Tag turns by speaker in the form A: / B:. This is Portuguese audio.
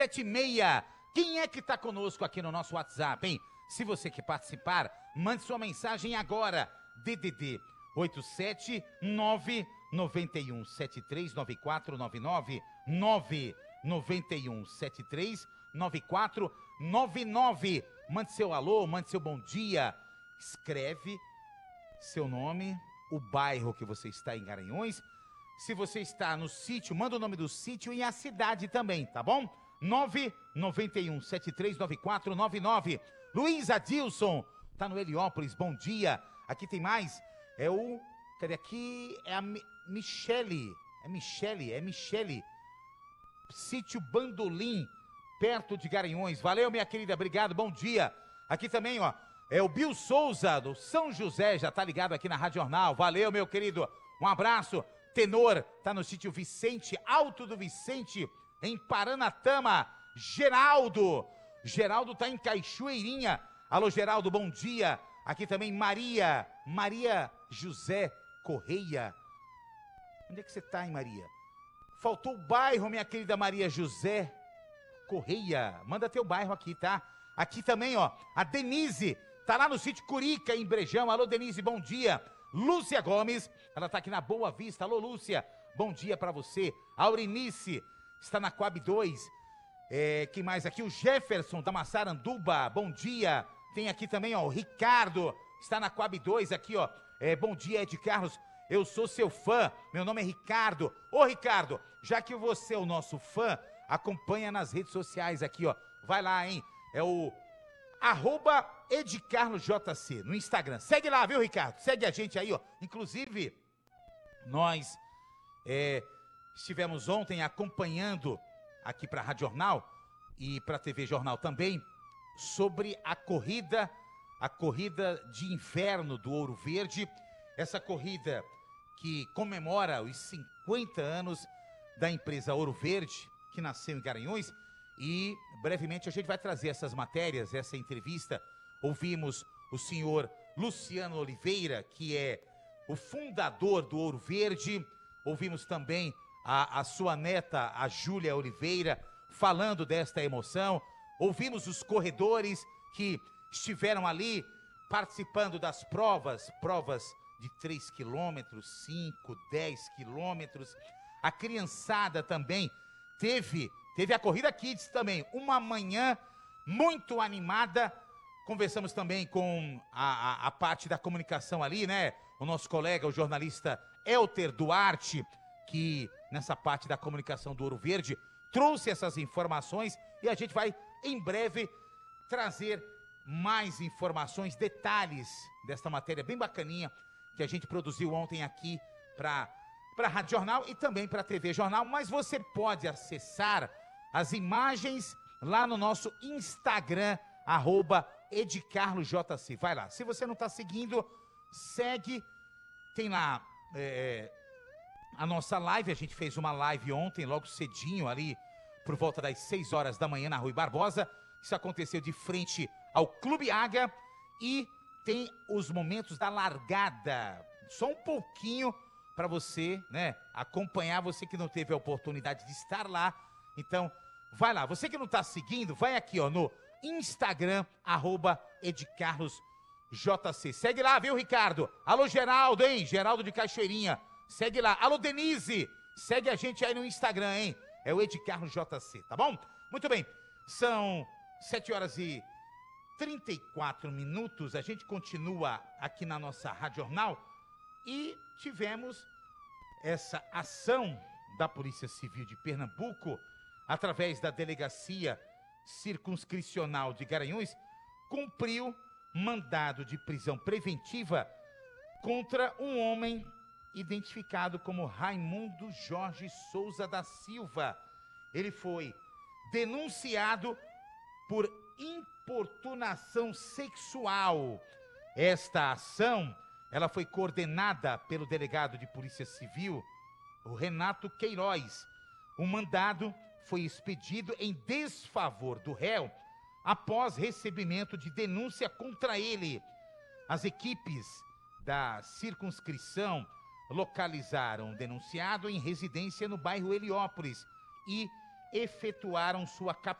A: 76. Quem é que está conosco aqui no nosso WhatsApp, hein? Se você quer participar, mande sua mensagem agora. DDD 879 91 73 9499 991 73 9499. Mande seu alô, mande seu bom dia. Escreve seu nome, o bairro que você está em Garanhuns. Se você está no sítio, manda o nome do sítio e a cidade também, tá bom? 991 73 9499. Luiz Adilson, tá no Heliópolis, bom dia. Aqui tem mais, cadê aqui? É a Michele, sítio Bandolim, perto de Garanhuns. Valeu, minha querida, obrigado, bom dia. Aqui também, ó, é o Bill Souza, do São José, já tá ligado aqui na Rádio Jornal. Valeu, meu querido, um abraço. Tenor, tá no sítio Vicente, Alto do Vicente, em Paranatama. Geraldo tá em Cachoeirinha. Alô, Geraldo, bom dia. Aqui também Maria José Correia. Onde é que você tá, hein, Maria? Faltou o bairro, minha querida Maria José Correia. Manda teu bairro aqui, tá? Aqui também, ó, a Denise tá lá no sítio Curica, em Brejão. Alô, Denise, bom dia. Lúcia Gomes, ela tá aqui na Boa Vista. Alô, Lúcia, bom dia pra você. Aurinice está na Coab 2. Quem mais aqui? O Jefferson da Massaranduba, bom dia. Tem aqui também, ó, o Ricardo, está na Coab 2 aqui, ó. Bom dia, Ed Carlos, eu sou seu fã, meu nome é Ricardo. Ô, Ricardo, já que você é o nosso fã, acompanha nas redes sociais aqui, ó. Vai lá, hein? É o @EdCarlosJC no Instagram. Segue lá, viu, Ricardo? Segue a gente aí, ó. Inclusive, nós estivemos ontem acompanhando aqui para a Rádio Jornal e para a TV Jornal também sobre a corrida de inverno do Ouro Verde. Essa corrida que comemora os 50 anos da empresa Ouro Verde, que nasceu em Garanhuns. E brevemente a gente vai trazer essas matérias, essa entrevista. Ouvimos o senhor Luciano Oliveira, que é o fundador do Ouro Verde. Ouvimos também a sua neta, a Júlia Oliveira, falando desta emoção. Ouvimos os corredores que estiveram ali participando das provas de 3 quilômetros, 5, 10 quilômetros. A criançada também teve a Corrida Kids também, uma manhã muito animada. Conversamos também com a parte da comunicação ali, né? O nosso colega, o jornalista Elter Duarte, que nessa parte da comunicação do Ouro Verde trouxe essas informações, e a gente vai em breve trazer mais informações, detalhes desta matéria bem bacaninha que a gente produziu ontem aqui para a Rádio Jornal e também para a TV Jornal. Mas você pode acessar as imagens lá no nosso Instagram, @EdCarlosJC. Vai lá. Se você não está seguindo, segue. Tem lá a nossa live. A gente fez uma live ontem, logo cedinho, ali por volta das 6 horas da manhã, na Rui Barbosa. Isso aconteceu de frente ao Clube Águia. E tem os momentos da largada. Só um pouquinho para você, né, acompanhar, você que não teve a oportunidade de estar lá. Então, vai lá. Você que não está seguindo, vai aqui, ó, no Instagram, @EdCarlosJC. Segue lá, viu, Ricardo? Alô, Geraldo, hein? Geraldo de Cachoeirinha. Segue lá. Alô, Denise. Segue a gente aí no Instagram, hein? É o EdCarlosJC, tá bom? Muito bem. São 7 horas e 34 minutos. A gente continua aqui na nossa Rádio Jornal e tivemos essa ação da Polícia Civil de Pernambuco, através da Delegacia Circunscricional de Garanhuns, cumpriu mandado de prisão preventiva contra um homem identificado como Raimundo Jorge Souza da Silva. Ele foi denunciado por importunação sexual. Esta ação, ela foi coordenada pelo delegado de Polícia Civil, o Renato Queiroz. O mandado foi expedido em desfavor do réu após recebimento de denúncia contra ele. As equipes da circunscrição localizaram o denunciado em residência no bairro Heliópolis e efetuaram sua captura.